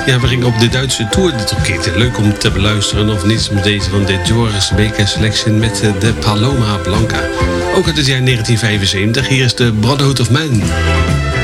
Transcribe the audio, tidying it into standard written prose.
Ja, we gingen op de Duitse Tour dit keer. Leuk om te beluisteren, of niet, met deze van de Joris Baker Selection met de Paloma Blanca. Ook uit het jaar 1975. Hier is de Brotherhood of Man.